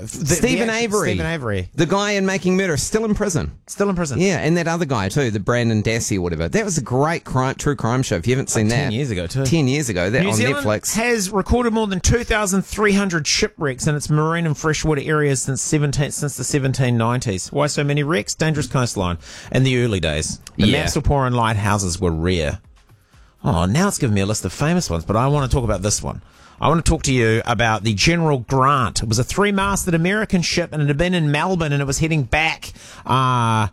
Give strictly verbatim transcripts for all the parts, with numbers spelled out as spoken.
the, Stephen the, Avery. Stephen Avery. The guy in Making Murder, still in prison. Still in prison. Yeah, and that other guy too, the Brandon Dassey or whatever. That was a great crime, true crime show. If you haven't seen Like that. ten years ago too. Ten years ago, that New on Zealand Netflix. has recorded more than two thousand three hundred shipwrecks in its marine and freshwater areas since seventeen since the seventeen nineties. Why so many wrecks? Dangerous coastline in the early days. The Yeah. maps were poor and lighthouses were rare. Oh, now it's giving me a list of famous ones, but I want to talk about this one. I want to talk to you about the General Grant. It was a three-masted American ship, and it had been in Melbourne, and it was heading back. Uh,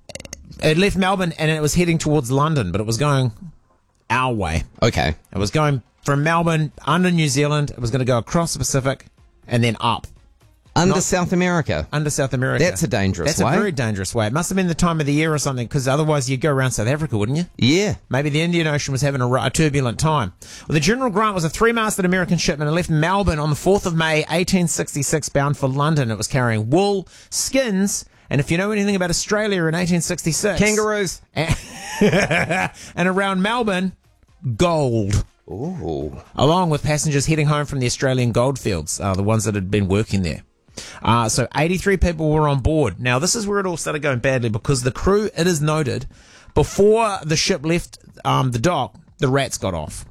it left Melbourne, and it was heading towards London, but it was going our way. Okay. It was going from Melbourne under New Zealand. It was going to go across the Pacific and then up. Under Not- South America. Under South America. That's a dangerous That's way. a very dangerous way. It must have been the time of the year or something, because otherwise you'd go around South Africa, wouldn't you? Yeah. Maybe the Indian Ocean was having a, a turbulent time. Well, the General Grant was a three-masted American ship, and it left Melbourne on the fourth of May, eighteen sixty-six, bound for London. It was carrying wool, skins, and if you know anything about Australia in eighteen sixty-six... Kangaroos. And, and around Melbourne, gold. Ooh. Along with passengers heading home from the Australian goldfields, uh, the ones that had been working there. Uh, so eighty-three people were on board. Now, this is where it all started going badly, because the crew, it is noted, before the ship left um, the dock, the rats got off.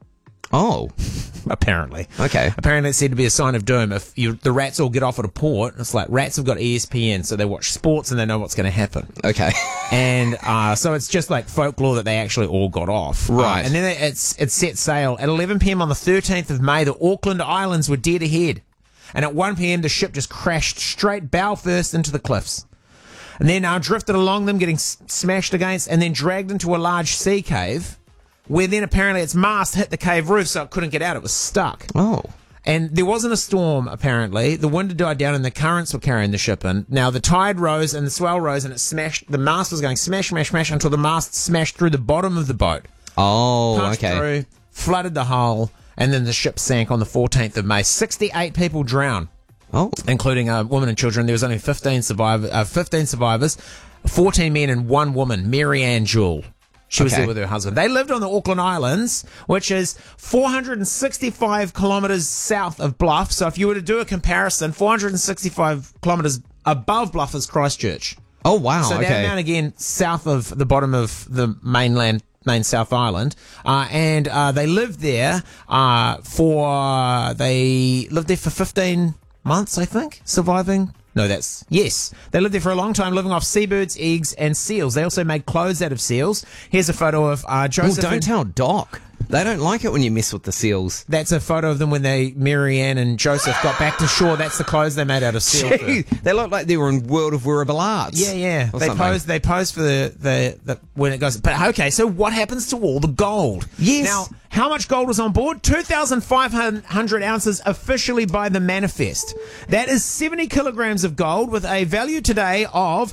Oh. Apparently. Okay. Apparently, it's said to be a sign of doom. If you, the rats all get off at a port, it's like rats have got E S P N, so they watch sports and they know what's going to happen. Okay. And uh, so it's just like folklore that they actually all got off. Right. Uh, and then it's it's set sail. At eleven p.m. on the thirteenth of May, the Auckland Islands were dead ahead. And at one p.m., the ship just crashed straight bow first into the cliffs. And then uh, drifted along them, getting s- smashed against, and then dragged into a large sea cave, where then apparently its mast hit the cave roof, so it couldn't get out. It was stuck. Oh. And there wasn't a storm, apparently. The wind had died down and the currents were carrying the ship in. Now, the tide rose and the swell rose, and it smashed. The mast was going smash, smash, smash, until the mast smashed through the bottom of the boat. Oh, Punched okay. through, flooded the hull, and then the ship sank on the fourteenth of May. sixty-eight people drowned, Oh. including uh, women and children. There was only fifteen, survivor, uh, fifteen survivors, fourteen men and one woman, Mary Ann Jewell. She was Okay. there with her husband. They lived on the Auckland Islands, which is four hundred sixty-five kilometres south of Bluff. So if you were to do a comparison, four hundred sixty-five kilometres above Bluff is Christchurch. Oh, wow. So okay. down, down again, south of the bottom of the mainland, main South Island. Uh, and uh, they lived there uh, for, they lived there for fifteen months, I think, surviving. No, that's, yes. They lived there for a long time, living off seabirds, eggs, and seals. They also made clothes out of seals. Here's a photo of uh, Oh, Joseph. don't and- tell Doc. They don't like it when you mess with the seals. That's a photo of them when they, Mary Ann and Joseph got back to shore. That's the clothes they made out of seal fur. Gee, they look like they were in World of Wearable Arts. Yeah, yeah. or They something. pose. They pose for the, the the when it goes. But okay, so what happens to all the gold? Yes. Now, how much gold was on board? Two thousand five hundred ounces officially by the manifest. That is seventy kilograms of gold with a value today of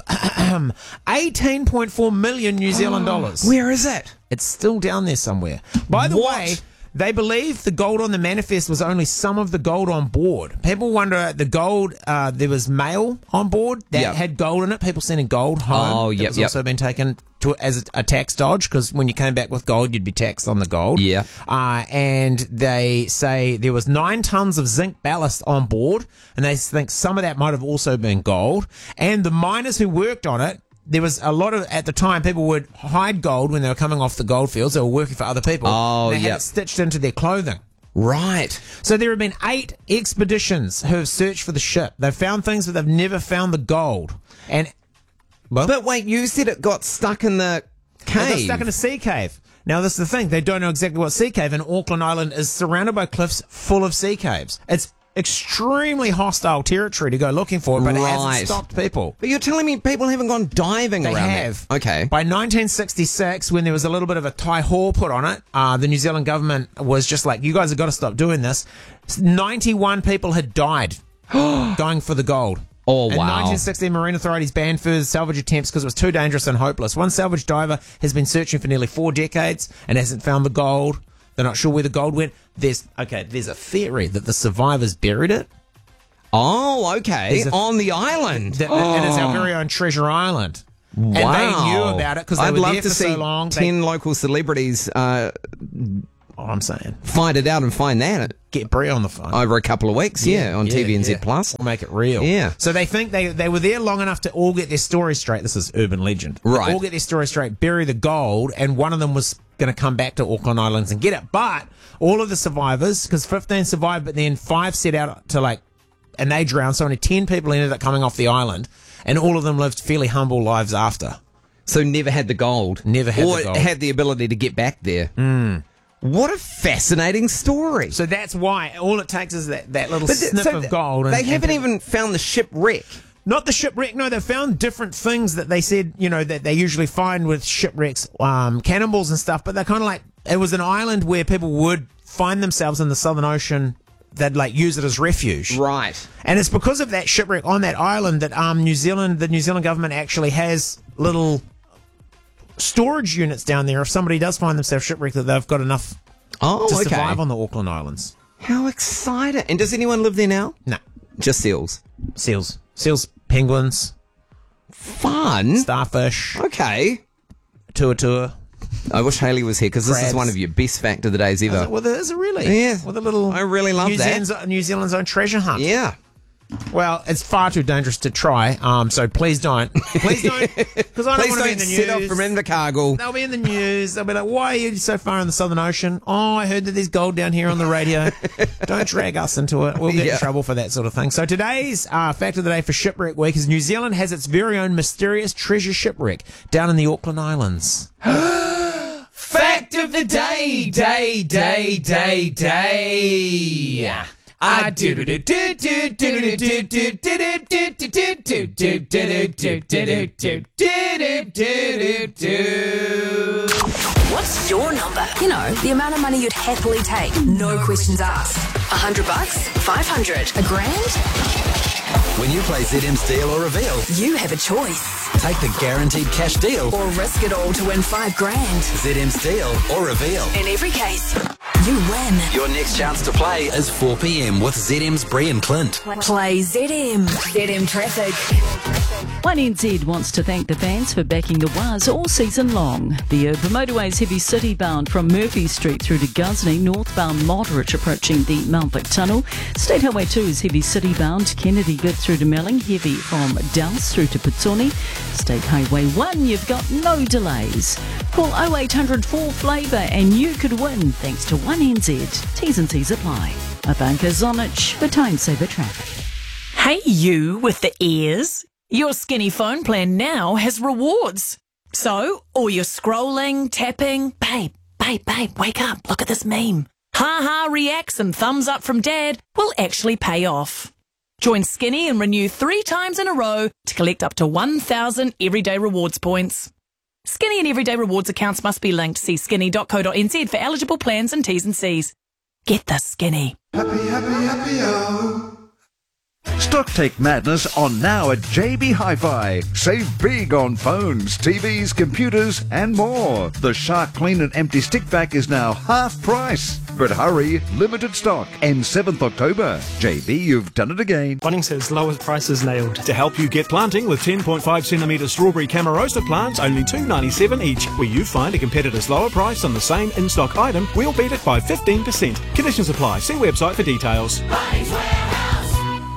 eighteen point four million New Zealand dollars. Where is it? It's still down there somewhere. By the What? way, they believe the gold on the manifest was only some of the gold on board. People wonder, the gold, uh, there was mail on board that Yep. had gold in it. People sending gold home. Oh, That yep, was yep. also been taken to as a, a tax dodge, because when you came back with gold, you'd be taxed on the gold. Yeah. Uh, and they say there was nine tons of zinc ballast on board, and they think some of that might have also been gold. And the miners who worked on it, there was a lot of, at the time, people would hide gold when they were coming off the gold fields. They were working for other people. Oh, and they had yep. it stitched into their clothing. Right. So there have been eight expeditions who have searched for the ship. They've found things, but they've never found the gold. And well, But wait, you said it got stuck in the they got cave. stuck in a sea cave. Now, this is the thing. They don't know exactly what sea cave, and Auckland Island is surrounded by cliffs full of sea caves. It's extremely hostile territory to go looking for, but it Right. hasn't stopped people. But you're telling me people haven't gone diving They around have. there? Okay. By nineteen sixty-six, when there was a little bit of a tie haul put on it, uh, the New Zealand government was just like, you guys have got to stop doing this. ninety-one people had died going for the gold. Oh, In wow. nineteen sixty, marine authorities banned further salvage attempts because it was too dangerous and hopeless. One salvage diver has been searching for nearly four decades and hasn't found the gold. They're not sure where the gold went. There's okay. There's a theory that the survivors buried it. Oh, okay. There's a- On the island. That, And it's our very own treasure island. And they knew about it because they I'd were love there to for see so long. They- ten local celebrities uh, all I'm saying. Find it out and find that Get Brie on the phone. over a couple of weeks, yeah, on yeah, T V N Z yeah. Plus. We'll make it real. Yeah. So they think they, they were there long enough to all get their story straight. This is urban legend. Right. All get their story straight, bury the gold, and one of them was going to come back to Auckland Islands and get it. But all of the survivors, because fifteen survived, but then five set out to like, and they drowned, so only ten people ended up coming off the island, and all of them lived fairly humble lives after. So never had the gold. Never had or the gold. had the ability to get back there. Mm. What a fascinating story. So that's why all it takes is that, that little But th- snip so of th- gold. And, they haven't and even found the shipwreck. Not the shipwreck, no, they found different things that they said, you know, that they usually find with shipwrecks, um, cannonballs and stuff, but they're kind of like, it was an island where people would find themselves in the Southern Ocean, they'd like use it as refuge. Right. And it's because of that shipwreck on that island that um, New Zealand, the New Zealand government actually has little storage units down there if somebody does find themselves shipwrecked that they've got enough Oh, to okay. survive on the Auckland Islands. How exciting. And does anyone live there now? No. Just seals. Seals. Seals, penguins, Fun. starfish, Okay. tua tua. I wish Hayley was here because this is Crabs. one of your best fact of the days Is ever. it, well, is it really? Yeah. With a little. I really love New that. Zealand's, New Zealand's own treasure hunt. Yeah. Well, it's far too dangerous to try. Um, so please don't. Please don't. Because I don't Please want to be don't in the set off news. from Invercargill. They'll be in the news. They'll be like, "Why are you so far in the Southern Ocean? Oh, I heard that there's gold down here on the radio." Don't drag us into it. We'll get Yeah. in trouble for that sort of thing. So today's uh, fact of the day for Shipwreck Week is New Zealand has its very own mysterious treasure shipwreck down in the Auckland Islands. Fact of the day, day, day, day, day. I do do do do do do do do do do do do do do do do do do. What's your number? You know, the amount of money you'd happily take, no questions asked. A hundred bucks? Five hundred? A grand? When you play Z M's Deal or Reveal, You have a choice. take the guaranteed cash deal. Or risk it all to win five grand. Z M's Deal or Reveal. In every case, you win. Your next chance to play is four p.m. with Z M's Brie and Clint. Play Z M. Z M Traffic. one N Z wants to thank the fans for backing the Waz all season long. The Urban Motorways heavy city bound from Murphy Street through to Ghuznee, northbound moderate approaching the Mount Vic Tunnel. State Highway two is heavy city bound, Kennedy good through to Melling, heavy from Downs through to Pitsoni. State Highway one, you've got no delays. Call oh eight hundred four flavour and you could win thanks to one N Z. T's and C's apply. A banker Zonich for Time Saver Traffic. Hey, you with the ears. Your Skinny phone plan now has rewards. So, all your scrolling, tapping, babe, babe, babe, wake up, look at this meme. Ha ha reacts and thumbs up from dad will actually pay off. Join Skinny and renew three times in a row to collect up to one thousand everyday rewards points. Skinny and everyday rewards accounts must be linked. See skinny dot co dot n z for eligible plans and T's and C's. Get the Skinny. Happy, happy, happy, oh. Stock Take Madness on now at J B Hi-Fi. Save big on phones, T Vs, computers, and more. The Shark Clean and Empty Stick Vac is now half price. But hurry, limited stock. Ends seventh October. J B, you've done it again. Bunnings has lowest prices nailed. To help you get planting with ten point five centimetre strawberry Camarosa plants, only two dollars ninety-seven each. Where you find a competitor's lower price on the same in-stock item, we'll beat it by fifteen percent. Conditions apply. See website for details. Bunnings Warehouse.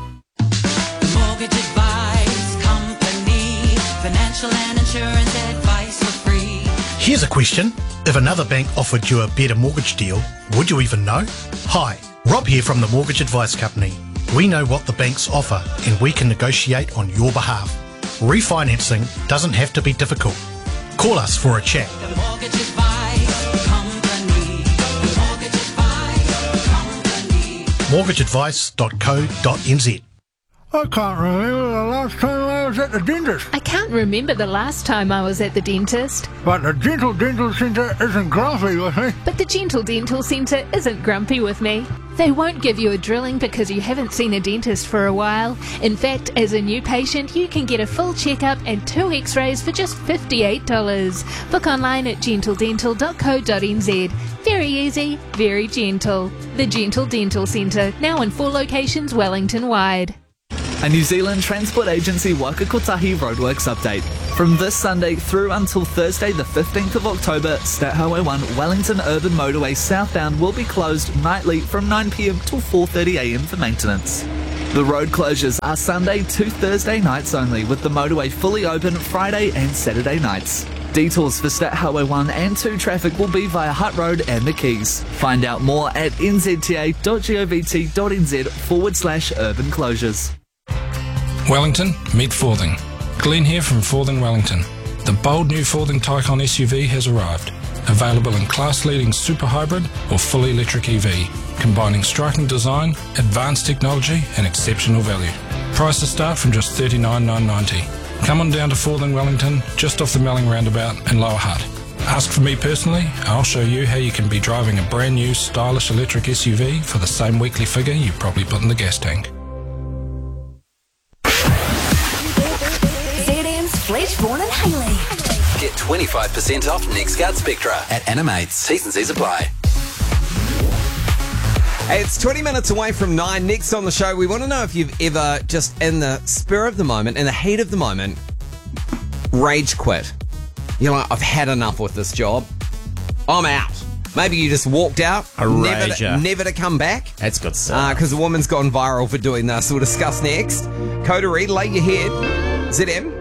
Mortgage Advice Company. Financial and insurance advice for free. Here's a question. If another bank offered you a better mortgage deal, would you even know? Hi, Rob here from the Mortgage Advice Company. We know what the banks offer and we can negotiate on your behalf. Refinancing doesn't have to be difficult. Call us for a chat. The Mortgage Advice Company. The Mortgage Advice Company. mortgage advice dot co dot n z. I can't remember the last time I was at the dentist. I can't remember the last time I was at the dentist. But the Gentle Dental Centre isn't grumpy with me. But the Gentle Dental Centre isn't grumpy with me. They won't give you a drilling because you haven't seen a dentist for a while. In fact, as a new patient, you can get a full checkup and two x-rays for just fifty-eight dollars. Book online at gentle dental dot co dot n z. Very easy, very gentle. The Gentle Dental Centre, now in four locations Wellington-wide. A New Zealand transport agency Waka Kotahi roadworks update. From this Sunday through until Thursday the fifteenth of October, State Highway one Wellington Urban Motorway southbound will be closed nightly from nine p m till four thirty a m for maintenance. The road closures are Sunday to Thursday nights only, with the motorway fully open Friday and Saturday nights. Detours for State Highway one and two traffic will be via Hutt Road and the Keys. Find out more at n z t a dot govt dot n z forward slash urban closures. Wellington, meet Forthing. Glenn here from Forthing Wellington. The bold new Forthing Taycan S U V has arrived. Available in class-leading super hybrid or fully electric E V, combining striking design, advanced technology and exceptional value. Prices start from just thirty-nine thousand nine hundred ninety. Come on down to Forthing Wellington, just off the Melling roundabout in Lower Hutt. Ask for me personally, I'll show you how you can be driving a brand new stylish electric S U V for the same weekly figure you probably put in the gas tank. Z M's Fletchborn and Haley. Get twenty-five percent off NextGuard Spectra at Animates. T's and C's apply. Hey, it's twenty minutes away from nine. Next on the show, we want to know if you've ever, just in the spur of the moment, in the heat of the moment, rage quit. You're like, I've had enough with this job. I'm out. Maybe you just walked out, A never to, rager. never to come back. That's good stuff. Because a woman's gone viral for doing this. We'll discuss next. Coterie, lay your head. Z M.